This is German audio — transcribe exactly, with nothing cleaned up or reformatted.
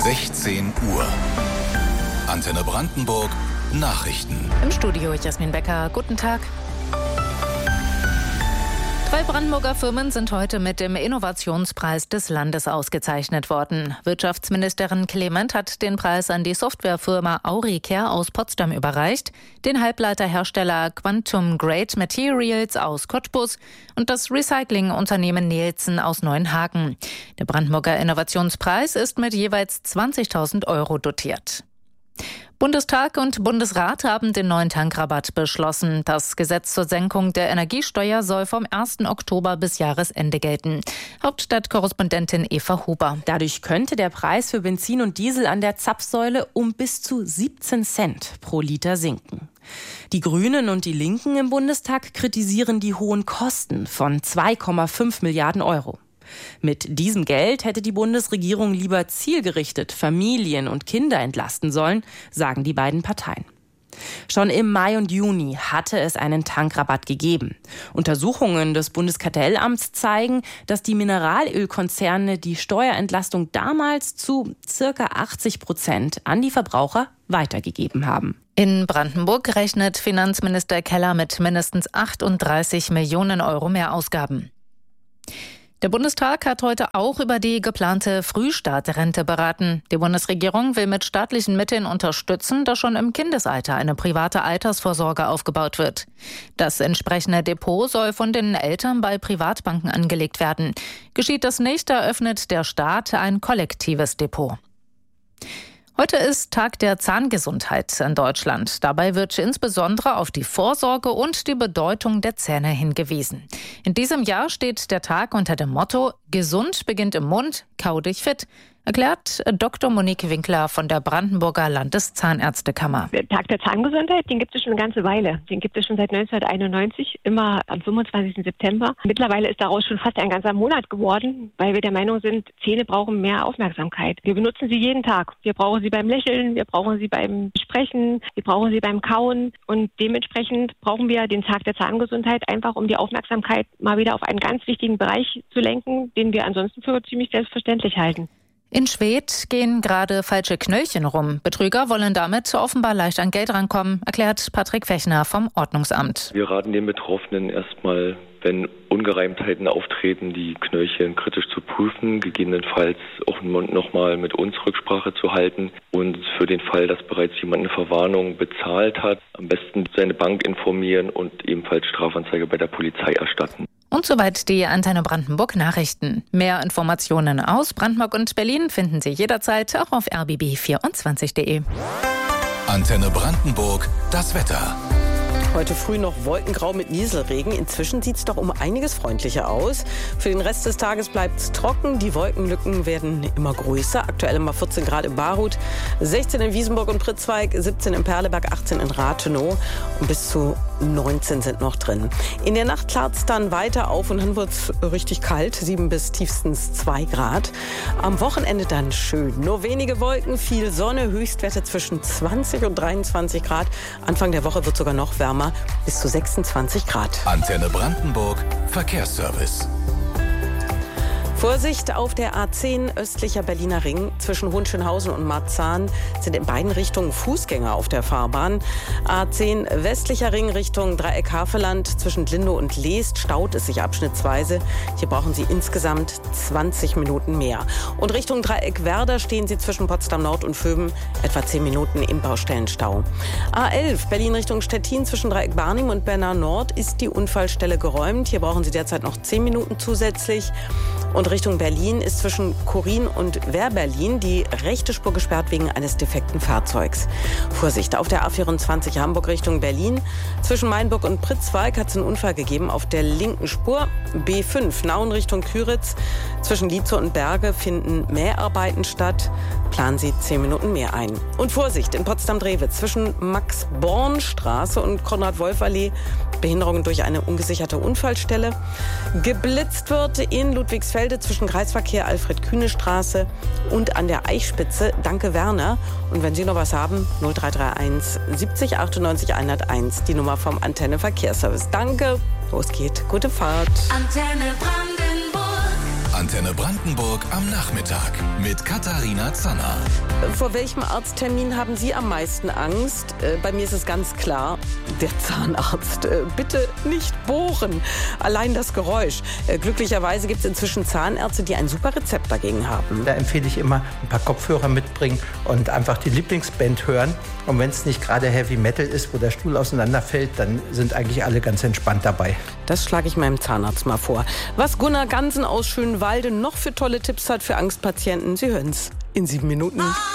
sechzehn Uhr. Antenne Brandenburg Nachrichten. Im Studio Jasmin Becker. Guten Tag. Drei Brandenburger Firmen sind heute mit dem Innovationspreis des Landes ausgezeichnet worden. Wirtschaftsministerin Clement hat den Preis an die Softwarefirma Auricare aus Potsdam überreicht, den Halbleiterhersteller Quantum Grade Materials aus Cottbus und das Recyclingunternehmen Nielsen aus Neuenhagen. Der Brandenburger Innovationspreis ist mit jeweils zwanzigtausend Euro dotiert. Bundestag und Bundesrat haben den neuen Tankrabatt beschlossen. Das Gesetz zur Senkung der Energiesteuer soll vom ersten Oktober bis Jahresende gelten. Hauptstadtkorrespondentin Eva Huber. Dadurch könnte der Preis für Benzin und Diesel an der Zapfsäule um bis zu siebzehn Cent pro Liter sinken. Die Grünen und die Linken im Bundestag kritisieren die hohen Kosten von zwei Komma fünf Milliarden Euro. Mit diesem Geld hätte die Bundesregierung lieber zielgerichtet Familien und Kinder entlasten sollen, sagen die beiden Parteien. Schon im Mai und Juni hatte es einen Tankrabatt gegeben. Untersuchungen des Bundeskartellamts zeigen, dass die Mineralölkonzerne die Steuerentlastung damals zu circa achtzig Prozent an die Verbraucher weitergegeben haben. In Brandenburg rechnet Finanzminister Keller mit mindestens achtunddreißig Millionen Euro mehr Ausgaben. Der Bundestag hat heute auch über die geplante Frühstartrente beraten. Die Bundesregierung will mit staatlichen Mitteln unterstützen, dass schon im Kindesalter eine private Altersvorsorge aufgebaut wird. Das entsprechende Depot soll von den Eltern bei Privatbanken angelegt werden. Geschieht das nicht, eröffnet der Staat ein kollektives Depot. Heute ist Tag der Zahngesundheit in Deutschland. Dabei wird insbesondere auf die Vorsorge und die Bedeutung der Zähne hingewiesen. In diesem Jahr steht der Tag unter dem Motto „Gesund beginnt im Mund, kau dich fit“, erklärt Doktor Monique Winkler von der Brandenburger Landeszahnärztekammer. Der Tag der Zahngesundheit, den gibt es schon eine ganze Weile. Den gibt es schon seit neunzehnhunderteinundneunzig, immer am fünfundzwanzigsten September. Mittlerweile ist daraus schon fast ein ganzer Monat geworden, weil wir der Meinung sind, Zähne brauchen mehr Aufmerksamkeit. Wir benutzen sie jeden Tag. Wir brauchen sie beim Lächeln, wir brauchen sie beim Sprechen, wir brauchen sie beim Kauen. Und dementsprechend brauchen wir den Tag der Zahngesundheit einfach, um die Aufmerksamkeit mal wieder auf einen ganz wichtigen Bereich zu lenken, den wir ansonsten für ziemlich selbstverständlich halten. In Schwedt gehen gerade falsche Knöllchen rum. Betrüger wollen damit offenbar leicht an Geld rankommen, erklärt Patrick Fechner vom Ordnungsamt. Wir raten den Betroffenen erstmal, wenn Ungereimtheiten auftreten, die Knöllchen kritisch zu prüfen, gegebenenfalls auch nochmal mit uns Rücksprache zu halten und für den Fall, dass bereits jemand eine Verwarnung bezahlt hat, am besten seine Bank informieren und ebenfalls Strafanzeige bei der Polizei erstatten. Und soweit die Antenne Brandenburg Nachrichten. Mehr Informationen aus Brandenburg und Berlin finden Sie jederzeit auch auf r b b vierundzwanzig punkt de. Antenne Brandenburg, das Wetter. Heute früh noch wolkengrau mit Nieselregen. Inzwischen sieht es doch um einiges freundlicher aus. Für den Rest des Tages bleibt es trocken. Die Wolkenlücken werden immer größer. Aktuell immer vierzehn Grad in Barut, sechzehn in Wiesenburg und Pritzweig, siebzehn in Perleberg, achtzehn in Rathenow und bis zu neunzehn sind noch drin. In der Nacht klart es dann weiter auf und dann wird es richtig kalt, sieben bis tiefstens zwei Grad. Am Wochenende dann schön. Nur wenige Wolken, viel Sonne, Höchstwerte zwischen zwanzig und dreiundzwanzig Grad. Anfang der Woche wird sogar noch wärmer, bis zu sechsundzwanzig Grad. Antenne Brandenburg, Verkehrsservice. Vorsicht auf der A zehn östlicher Berliner Ring. Zwischen Hohenschönhausen und Marzahn sind in beiden Richtungen Fußgänger auf der Fahrbahn. A zehn westlicher Ring Richtung Dreieck Havelland. Zwischen Lindow und Leest staut es sich abschnittsweise. Hier brauchen Sie insgesamt zwanzig Minuten mehr. Und Richtung Dreieck Werder stehen Sie zwischen Potsdam Nord und Vöben etwa zehn Minuten im Baustellenstau. A elf Berlin Richtung Stettin zwischen Dreieck Barnim und Bernau Nord ist die Unfallstelle geräumt. Hier brauchen Sie derzeit noch zehn Minuten zusätzlich. Und Richtung Berlin ist zwischen Chorin und Wehr-Berlin die rechte Spur gesperrt wegen eines defekten Fahrzeugs. Vorsicht, auf der A vierundzwanzig Hamburg Richtung Berlin. Zwischen Mainburg und Pritzweig hat es einen Unfall gegeben auf der linken Spur. B fünf Nauen Richtung Küritz. Zwischen Lietzow und Berge finden Mäharbeiten statt. Planen Sie zehn Minuten mehr ein. Und Vorsicht, in Potsdam-Drewitz zwischen Max-Born-Straße und Konrad-Wolf-Allee Behinderungen durch eine ungesicherte Unfallstelle. Geblitzt wird in Ludwigsfelde zwischen Kreisverkehr Alfred-Kühne-Straße und an der Eichspitze. Danke, Werner. Und wenn Sie noch was haben, null drei drei eins siebzig achtundneunzig hunderteins, die Nummer vom Antenne Verkehrsservice. Danke. Los geht. Gute Fahrt. Antenne Brandenburg. Antenne Brandenburg am Nachmittag mit Katharina Zanner. Vor welchem Arzttermin haben Sie am meisten Angst? Äh, bei mir ist es ganz klar, der Zahnarzt. Äh, bitte nicht bohren. Allein das Geräusch. Äh, glücklicherweise gibt es inzwischen Zahnärzte, die ein super Rezept dagegen haben. Da empfehle ich immer, ein paar Kopfhörer mitbringen und einfach die Lieblingsband hören. Und wenn es nicht gerade Heavy Metal ist, wo der Stuhl auseinanderfällt, dann sind eigentlich alle ganz entspannt dabei. Das schlage ich meinem Zahnarzt mal vor. Was Gunnar Gansen aus Schönwalde noch für tolle Tipps hat für Angstpatienten, Sie hören es in sieben Minuten.